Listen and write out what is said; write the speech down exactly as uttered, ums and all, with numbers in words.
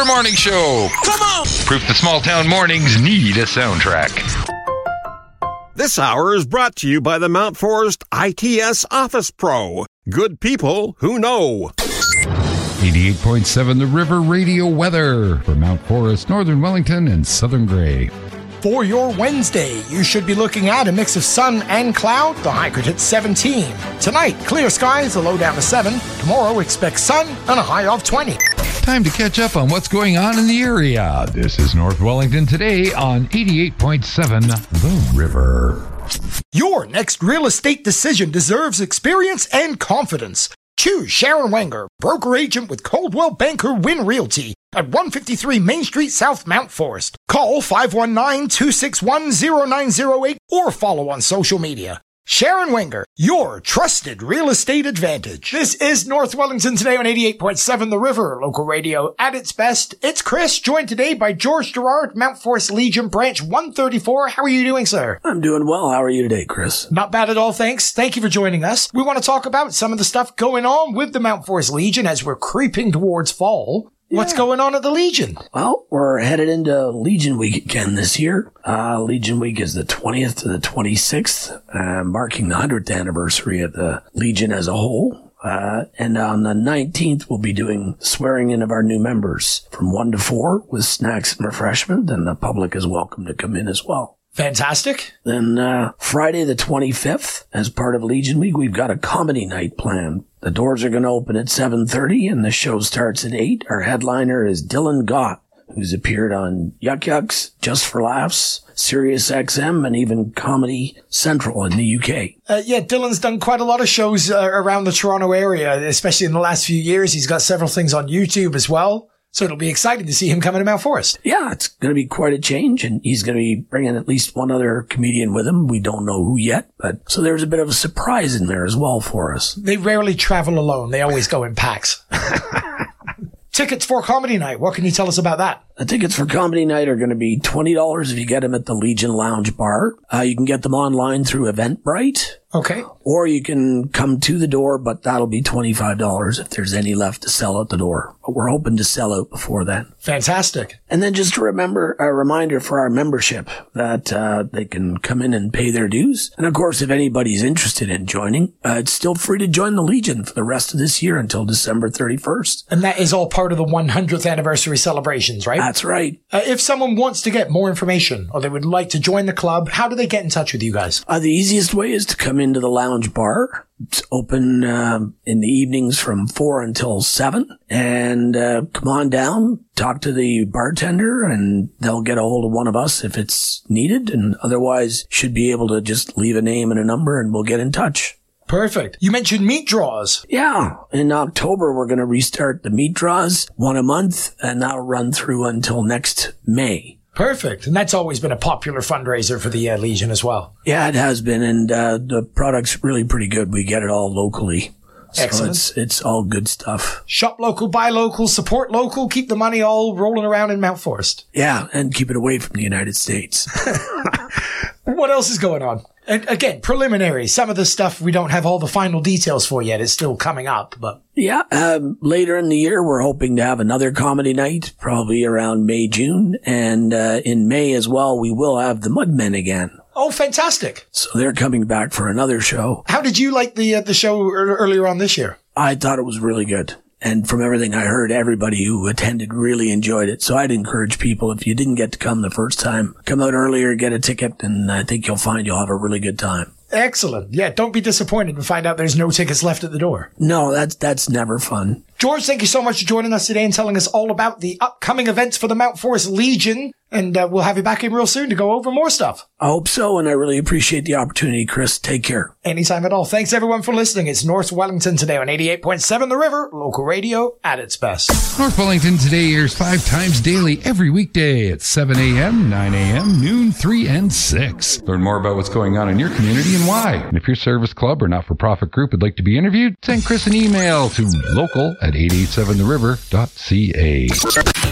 River Morning Show. Come on! Proof that small town mornings need a soundtrack. This hour is brought to you by the Mount Forest I T S Office Pro. Good people who know. eighty-eight point seven The River Radio weather for Mount Forest, Northern Wellington, and Southern Gray. For your Wednesday, you should be looking at a mix of sun and cloud. The high could hit seventeen. Tonight, clear skies, a low down to seven. Tomorrow, expect sun and a high of twenty. Time to catch up on what's going on in the area. This is North Wellington today on eighty-eight point seven The River. Your next real estate decision deserves experience and confidence. Choose Sharon Wenger, broker agent with Coldwell Banker Win Realty at one fifty-three Main Street South, Mount Forest. Call five one nine, two six one, zero nine zero eight or follow on social media. Sharon Wenger, your trusted real estate advantage. This is North Wellington today on eighty-eight point seven The River, local radio at its best. It's Chris, joined today by George Gerard, Mount Forest Legion Branch one thirty-four. How are you doing, sir? I'm doing well. How are you today, Chris? Not bad at all, thanks. Thank you for joining us. We want to talk about some of the stuff going on with the Mount Forest Legion as we're creeping towards fall. Yeah. What's going on at the Legion? Well, we're headed into Legion Week again this year. Uh, Legion Week is the twentieth to the twenty-sixth, uh, marking the one hundredth anniversary of the Legion as a whole. Uh, and on the nineteenth, we'll be doing swearing in of our new members from one to four with snacks and refreshment, and the public is welcome to come in as well. Fantastic. Then uh, Friday the twenty-fifth, as part of Legion Week, we've got a comedy night planned. The doors are going to open at seven thirty, and the show starts at eight. Our headliner is Dylan Gott, who's appeared on Yuck Yucks, Just for Laughs, Sirius X M, and even Comedy Central in the U K. Uh, yeah, Dylan's done quite a lot of shows uh, around the Toronto area, especially in the last few years. He's got several things on YouTube as well. So it'll be exciting to see him coming to Mount Forest. Yeah, it's going to be quite a change, and he's going to be bringing at least one other comedian with him. We don't know who yet, but so there's a bit of a surprise in there as well for us. They rarely travel alone. They always go in packs. Tickets for Comedy Night. What can you tell us about that? The tickets for Comedy Night are going to be twenty dollars if you get them at the Legion Lounge Bar. Uh, you can get them online through Eventbrite. Okay. Or you can come to the door, but that'll be twenty-five dollars if there's any left to sell at the door. But we're hoping to sell out before then. Fantastic. And then just to remember, a reminder for our membership that uh, they can come in and pay their dues. And of course, if anybody's interested in joining, uh, it's still free to join the Legion for the rest of this year until December thirty-first. And that is all part of the one hundredth anniversary celebrations, right? That's right. Uh, if someone wants to get more information or they would like to join the club, how do they get in touch with you guys? Uh, the easiest way is to come into the lounge bar. It's open uh, in the evenings from four until seven. And uh, come on down, talk to the bartender, and they'll get a hold of one of us if it's needed. And otherwise, should be able to just leave a name and a number, and we'll get in touch. Perfect. You mentioned meat draws. Yeah. In October, we're going to restart the meat draws, one a month, and that'll run through until next May. Perfect. And that's always been a popular fundraiser for the uh, Legion as well. Yeah, it has been. And uh, the product's really pretty good. We get it all locally. So Excellent. It's, it's all good stuff. Shop local, buy local, support local, keep the money all rolling around in Mount Forest. Yeah, and keep it away from the United States. What else is going on? And again, preliminary. Some of the stuff we don't have all the final details for yet. It's still coming up, but... Yeah, um, later in the year, we're hoping to have another comedy night, probably around May, June. And uh, in May as well, we will have the Mudmen again. Oh, fantastic. So they're coming back for another show. How did you like the uh, the show er- earlier on this year? I thought it was really good. And from everything I heard, everybody who attended really enjoyed it. So I'd encourage people, if you didn't get to come the first time, come out earlier, get a ticket, and I think you'll find you'll have a really good time. Excellent. Yeah, don't be disappointed and find out there's no tickets left at the door. No, that's that's never fun. George, thank you so much for joining us today and telling us all about the upcoming events for the Mount Forest Legion. And uh, we'll have you back in real soon to go over more stuff. I hope so, and I really appreciate the opportunity, Chris. Take care. Anytime at all. Thanks, everyone, for listening. It's North Wellington today on eighty-eight point seven The River, local radio at its best. North Wellington today airs five times daily every weekday at seven a.m., nine a.m., noon, three, and six. Learn more about what's going on in your community and why. And if your service club or not-for-profit group would like to be interviewed, send Chris an email to local at eight eight seven the river dot c a.